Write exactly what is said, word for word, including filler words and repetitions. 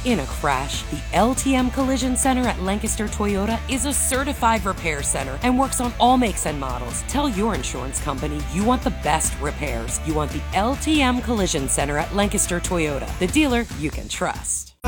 In a crash, the L T M Collision Center at Lancaster Toyota is a certified repair center and works on all makes and models. Tell your insurance company you want the best repairs. You want the L T M Collision Center at Lancaster Toyota, the dealer you can trust.